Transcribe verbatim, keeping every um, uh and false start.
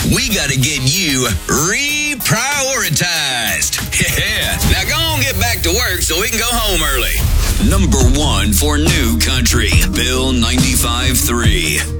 we got to get you reprioritized. Yeah. Now go on, get back to work so we can go home early. Number one for New Country, Bill ninety-five point three.